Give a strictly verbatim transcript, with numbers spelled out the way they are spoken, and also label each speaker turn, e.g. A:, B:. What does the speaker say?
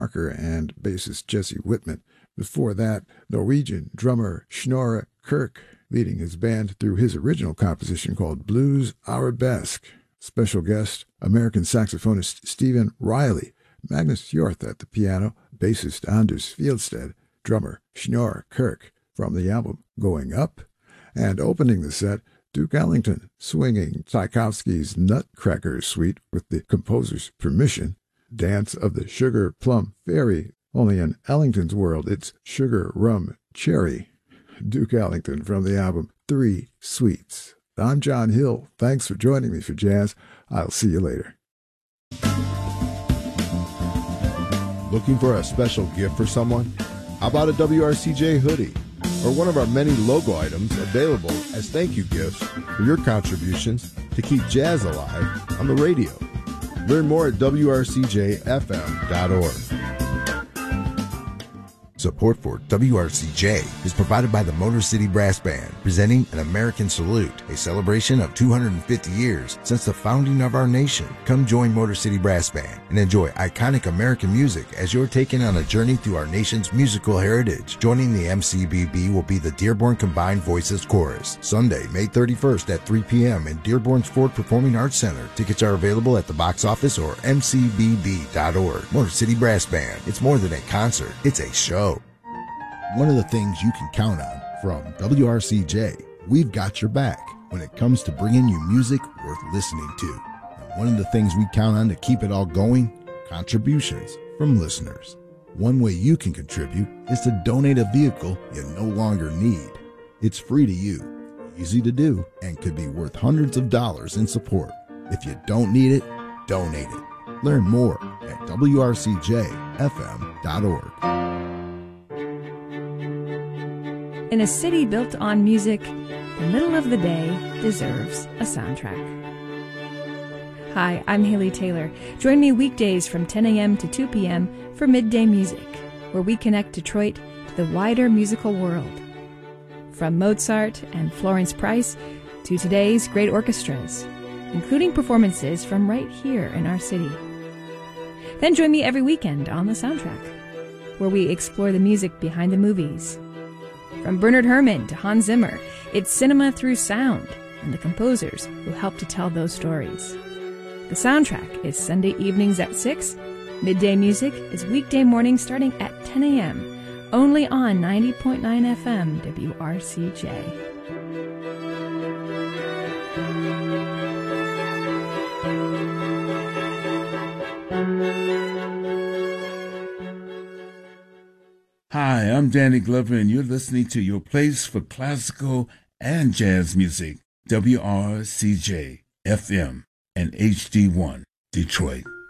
A: Parker and bassist Jesse Whitman. Before that, Norwegian drummer Snorre Kirk, leading his band through his original composition called Blues Arabesk. Special guest, American saxophonist Stephen Riley, Magnus Hjorth at the piano, bassist Anders Fieldstead, drummer Snorre Kirk from the album Going Up, and opening the set, Duke Ellington swinging Tchaikovsky's Nutcracker Suite with the composer's permission. Dance of the Sugar Plum Fairy, only in Ellington's world it's Sugar Rum Cherry. Duke Ellington from the album Three Sweets. I'm John Hill. Thanks for joining me for Jazz. I'll see you later.
B: Looking for a special gift for someone? How about a W R C J hoodie? Or one of our many logo items available as thank you gifts for your contributions to keep jazz alive on the radio. Learn more at W R C J F M dot org.
C: Support for W R C J is provided by the Motor City Brass Band, presenting an American Salute, a celebration of two hundred fifty years since the founding of our nation. Come join Motor City Brass Band and enjoy iconic American music as you're taken on a journey through our nation's musical heritage. Joining the M C B B will be the Dearborn Combined Voices Chorus, Sunday, May thirty-first at three p.m. in Dearborn's Ford Performing Arts Center. Tickets are available at the box office or M C B B dot org. Motor City Brass Band. It's more than a concert, it's a show.
B: One of the things you can count on from W R C J, we've got your back when it comes to bringing you music worth listening to. And one of the things we count on to keep it all going, contributions from listeners. One way you can contribute is to donate a vehicle you no longer need. It's free to you, easy to do, and could be worth hundreds of dollars in support. If you don't need it, donate it. Learn more at W R C J F M dot org.
D: In a city built on music, the middle of the day deserves a soundtrack. Hi, I'm Haley Taylor. Join me weekdays from ten a.m. to two p.m. for Midday Music, where we connect Detroit to the wider musical world. From Mozart and Florence Price to today's great orchestras, including performances from right here in our city. Then join me every weekend on The Soundtrack, where we explore the music behind the movies. From Bernard Herrmann to Hans Zimmer, it's cinema through sound and the composers who help to tell those stories. The Soundtrack is Sunday evenings at six. Midday Music is weekday mornings starting at ten a.m. only on ninety point nine F M W R C J.
E: Hi, I'm Danny Glover, and you're listening to your place for classical and jazz music, W R C J F M and H D one, Detroit.